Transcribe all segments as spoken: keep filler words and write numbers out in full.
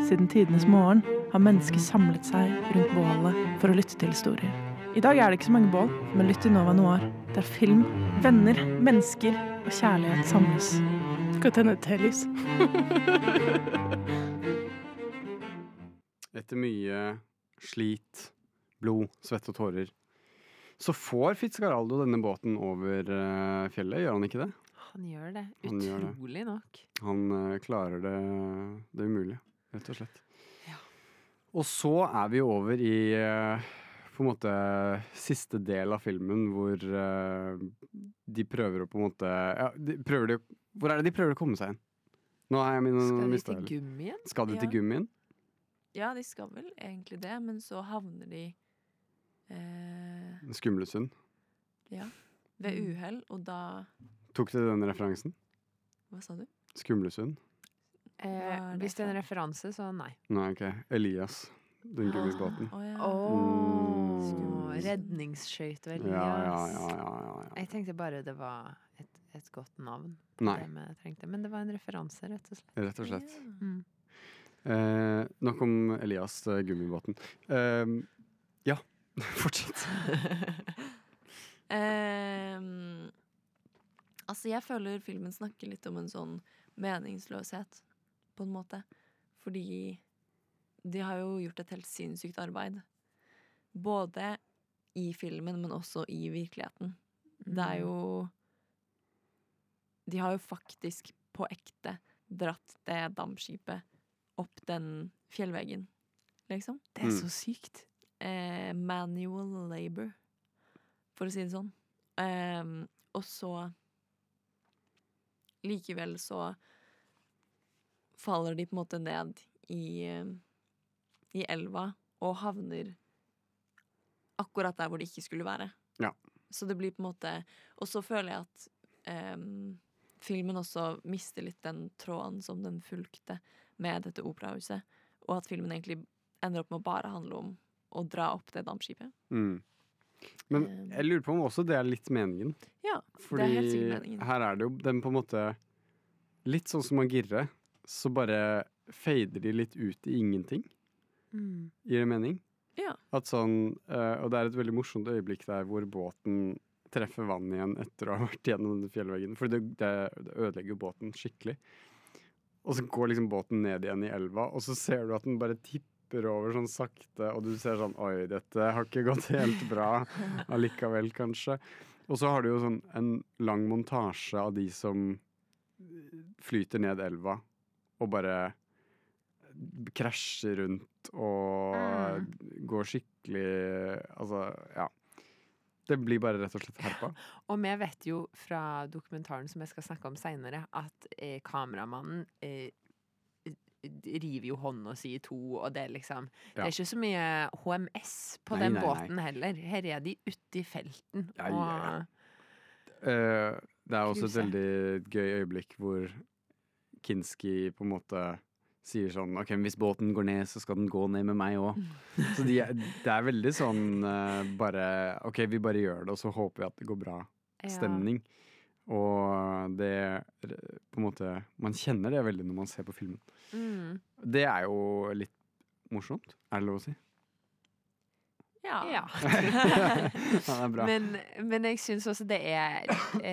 siden tidenes morgen har mennesker samlet seg rundt bålet for å lytte til historier. I dag er det ikke så mange bål, men lytt til Nova Noir, der film, venner, mennesker og kjærlighet samles. Skal tenne et telys. Etter mye slit, blod, svett og tårer, så får Fitzcarraldo denne båten over uh, fjellet, gjør han ikke det? Han gjør det, Han gjør det. utrolig nok. Han uh, klarer det, det umulige, rett og slett. Ja. Og så er vi over i uh, på en måte siste del av filmen hvor uh, de prøver å på en måte ja, de prøver de, hvor er det de prøver å komme seg inn? Nå er jeg min, Skal de mistet til det. gummien? Skal de Ja. til gummien? Ja, de skal vel egentlig det, men så havner de eh, Skumlesund. ja, ved uhell, og da Tok du den referansen? Hva sa du? Skumlesund? Eh, Hva er det hvis det er en for? referanse, så nei. Nei, ok. Elias. Den gummibåten. Å, ja. Åh, Mm. redningsskøyt vel, Ja, ja, ja, ja, ja, ja. Jeg tenkte bare det var et, et godt navn. på Nei. Det vi trengte. Men det var en referanse, rett og slett. Rett og slett. Ja. Mm. Eh, nok om Elias eh, gummibåten. Eh, ja, fortsett. Ehm, altså, jeg føler filmen snakker litt om en sånn meningsløshet, på en måte. Fordi de har jo gjort et helt sinnssykt arbeid. Både i filmen, men også i virkeligheten. Det er jo De har jo faktisk på ekte dratt det dampskipet opp den fjellveggen, liksom. Det er Mm. så sykt. Eh, manual labor, for å si det sånn. Ehm, og så likevel så faller de på en måte ned i, eh, i elva og havner akkurat der hvor de ikke skulle være. Ja. Så det blir på en måte Og så føler jeg at ehm, filmen også mister litt den tråden som den fulgte med dette operahuset, og at filmen egentlig ender opp med å bare handle om å dra opp det dampskipet. Mm. Men Um. jeg lurer på om også det er litt meningen. Ja, Fordi det er helt sikkert meningen. her er det jo den på en måte litt sånn som Agirre, så bare fader de litt ut i ingenting. Mm. Gir det mening? Ja. At sånn, eh, og det er et veldig morsomt øyeblikk der hvor båten treffer vann igjen etter å ha vært gjennom den fjellveggen. For det, det, det ødelegger jo båten skikkelig. Og så går liksom båten ned igjen i elva, og så ser du at den bare tipper over sånn sakte, og du ser sånn, oi, dette har ikke gått helt bra allikevel, kanskje. Og så har du jo sånn en lang montasje av de som flyter ned elva, og bare krasjer rundt, og går skikkelig, altså, ja. Det blir bare rett og slett herpa. Og vi vet jo fra dokumentaren som jeg skal snakke om senere, at eh, kameramannen eh, river jo hånda si i to, og det er liksom Det Ja. er ikke så mye H M S på Nei, den nei, nei. båten heller. Her er de ute i felten. Ja, og ja, ja. Eh, det er også et Kruse. veldig gøy øyeblikk hvor Kinski på en måte sier sånn, ok, hvis båten går ned, så skal den gå ned med meg også. Så de er, det er veldig sånn, eh, bare, ok, vi bare gjør det, og så håper vi at det går bra Ja. stemning. Og det, på en måte, man kjenner det veldig når man ser på filmen. Mm. Det er jo litt morsomt, er det lov å si? Ja. Ja. Ja, det er bra. Men, men jeg syns også det er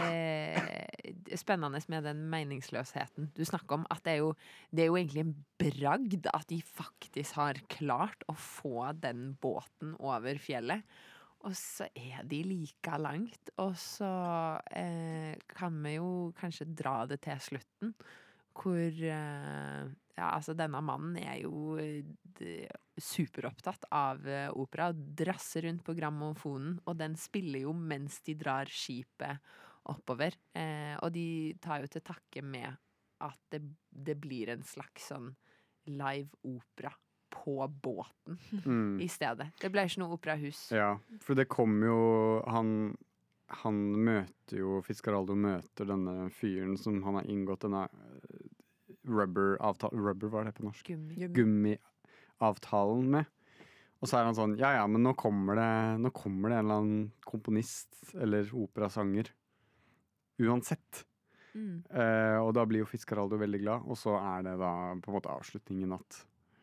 eh, spennende med den meningsløsheten du snakker om. At det er jo, det er jo egentlig en bragd at de faktisk har klart å få den båten over fjellet. Og så er de like langt, og så eh, kan vi jo kanskje dra det til slutten, hvor eh, ja, altså denne mannen er jo eh, d- superopptatt av eh, opera, drasser rundt på grammofonen, og den spiller jo mens de drar skipet oppover. Eh, og de tar jo til takke med at det, det blir en slags sånn live opera på båten Mm. i stedet. Det ble ikke noe operahus. Ja, for det kom jo han, han møter jo Fitzcarraldo møter denne fyren som han har inngått denne eh, rubber-avtalen Rubber, hva er det på norsk? Gummi. Gummiavtalen med. Og så er han sånn, ja ja, men nå kommer det, nå kommer det en eller annen komponist eller operasanger. Uansett. Mm. Eh, og da blir jo Fitzcarraldo veldig glad, og så er det da på en måte avslutningen at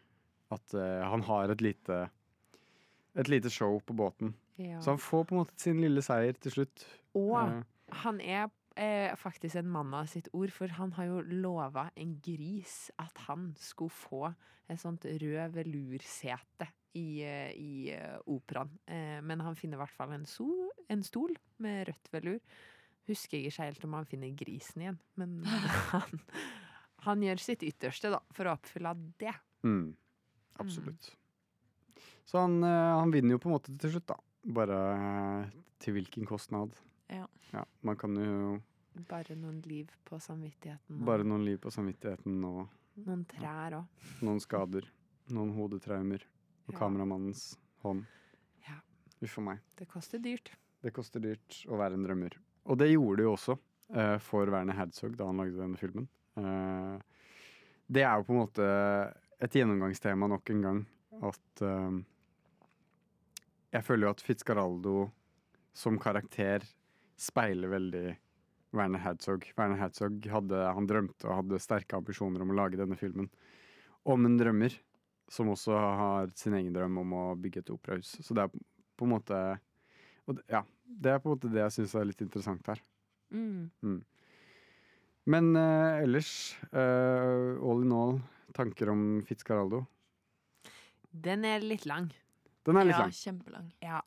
At eh, han har et lite et lite show på båten. Ja. Så han får på en måte sin lille seier til slutt. Og Eh, han er eh, faktisk en mann av sitt ord, for han har jo lova en gris at han skulle få et sånt rød velursete i, eh, i eh, operaen. Eh, men han finner i hvert fall en, so en stol med rødt velur. Husker jeg ikke helt om han finner grisen igjen, men han, han gjør sitt ytterste da, for å oppfylle det. mm, absolutt. Så han, eh, han vinner jo på en måte til slutt, da. Bare eh, til hvilken kostnad. Ja. Ja, man kan jo Bare noen liv på samvittigheten. Og bare noen liv på samvittigheten og noen trær òg. noen skader. Noen hodetraumer. Og Ja. kameramannens hånd. Ja. Uff a meg. Det koster dyrt. Det koster dyrt å være en drømmer. Og det gjorde det jo også eh, for Werner Herzog da han lagde denne filmen. Eh, det er jo på en måte et gjennomgangstema nok en gang. At eh, jeg føler jo at Fitzcarraldo som karakter speiler veldig Werner Herzog. Werner Herzog hadde, han drømte og hadde sterke ambisjoner om å lage denne filmen om en drømmer som også har sin egen drøm om å bygge et operahus. Så det er på en måte og det, ja, det er på en måte det jeg syns er litt interessant her. Mm. Mm. Men eh, ellers, eh, all in all, tanker om Fitzcarraldo? Den er litt lang. Den er litt Ja, lang. kjempelang. Ja.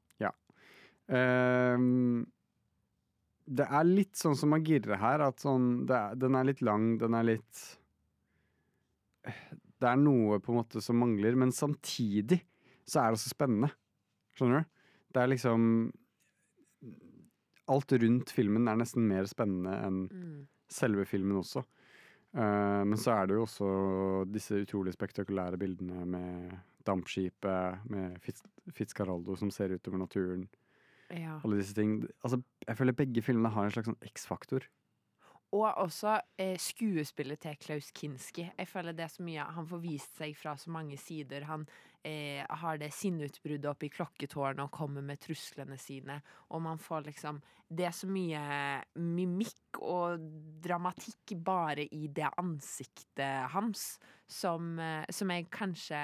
Ehm, det er litt sånn som Agirre her, at sånn, det er, den er litt lang, den er litt Det er noe på en måte som mangler, men samtidig så er det også spennende. Skjønner du? Det er liksom Alt rundt filmen er nesten mer spennende enn Mm. selve filmen også. Eh, men så er det jo også disse utrolig spektakulære bildene med dampskipet, med Fitz Fitzcarraldo som ser utover naturen. Ja. Alle disse ting. Altså, jeg føler begge filmene har en slags sånn X-faktor. Og også eh, skuespillet til Klaus Kinski. Jeg føler det er så mye Han får vist seg fra så mange sider. Han eh, har det sinneutbruddet oppe i klokketårnet og kommer med truslene sine. Og man får liksom Det er så mye mimikk og dramatikk bare i det ansiktet hans som, eh, som jeg kanskje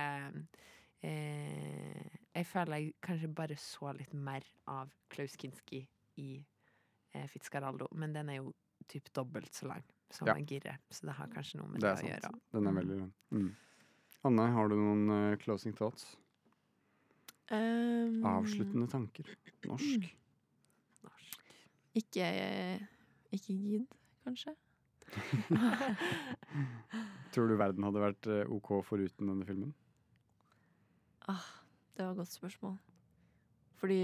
eh, Jeg føler jeg kanskje bare så litt mer av Klaus Kinski i eh, Fitzcarraldo. Men den er jo typ dobbelt så lang som Ja. Agirre, så det har kanskje noe med Det det, er å sant. gjøre. Den er Mm. veldig lang. Mm. Anne, har du noen eh, closing thoughts? Um, Avsluttende tanker. Norsk. Norsk. Ikke, ikke gidd, kanskje? Tror du verden hadde vært eh, OK foruten denne filmen? Det var et godt spørsmål. Fordi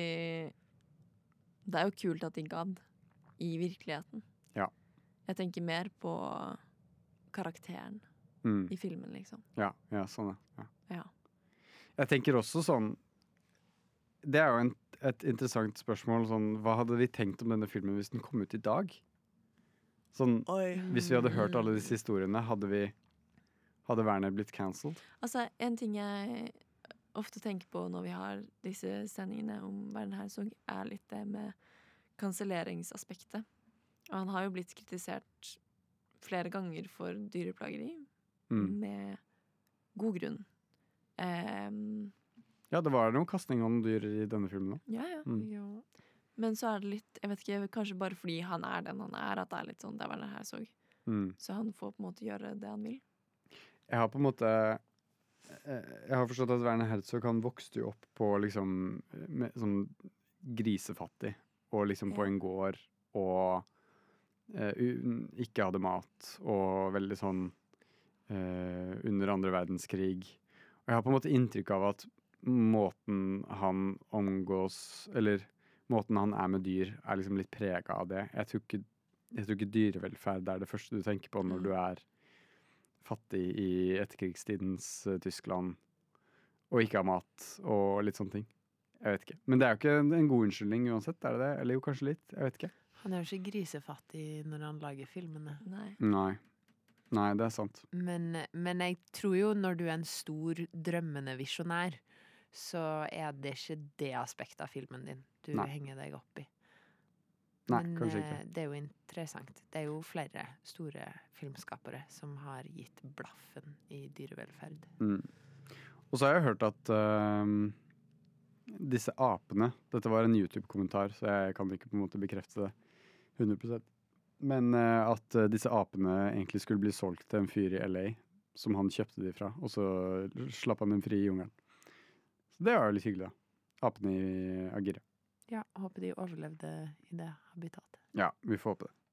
det er jo kult at de gadd i virkeligheten. Ja. Jeg tenker mer på karakteren Mm. i filmen, liksom. Ja, ja, sånn ja. ja. Ja. Jeg tenker også sånn Det er jo en, et interessant spørsmål. Sånn, hva hadde vi tenkt om denne filmen hvis den kom ut i dag? Sånn, hvis vi hadde hørt alle disse historiene, hadde vi Hadde Werner blitt cancelled? Altså, en ting jeg ofte tenker på når vi har disse sendingene om Werner Herzog, er litt det med kanselleringsaspektet. Og han har jo blitt kritisert flere ganger for dyreplageri, Mm. med god grunn. Ehm, Ja, det var noe kasting av noen dyr i denne filmen òg. ja, ja. Mm. Ja. Men så er det litt, jeg vet ikke, kanskje bare fordi han er den han er, at det er litt sånn, det er Werner Herzog. Mm. Så han får på en måte gjøre det han vil. Jeg har på en måte eh, Jeg har forstått at Werner Herzog han vokste jo opp på liksom med, sånn grisefattig, og liksom på Ja. en gård, og eh, u- ikke hadde mat, og veldig sånn eh, under andre verdenskrig. Og jeg har på en måte inntrykk av at måten han omgås Eller måten han er med dyr, er liksom litt prega av det. Jeg tror ikke, jeg tror ikke dyrevelferd er det første du tenker på når Mm. du er fattig i etterkrigstidens eh, Tyskland og ikke har mat og litt sånne ting. Jeg vet ikke. Men det er jo ikke en, en god unnskyldning uansett, er det det? Eller jo, kanskje litt. Jeg vet ikke. Han er jo ikke grisefattig når han lager filmene. Nei. Nei. Nei, det er sant. Men, men jeg tror jo når du er en stor drømmende visjonær, så er det ikke det aspektet av filmen din du Nei. henger deg opp i. Nei, Men kanskje eh, ikke. det er jo interessant. Det er jo flere store filmskapere som har gitt blaffen i dyrevelferd. Mm. Og så har jeg hørt at ehm, disse apene, dette var en YouTube-kommentar, så jeg kan ikke på en måte bekrefte det hundre prosent. Men eh, at eh, disse apene egentlig skulle bli solgt til en fyr i L A, som han kjøpte de fra, og så slapp han dem fri i jungelen. Så det var jo litt hyggelig da. Apene i Agire. Ja, håper de overlevde i det habitatet. Ja, vi får håpe det.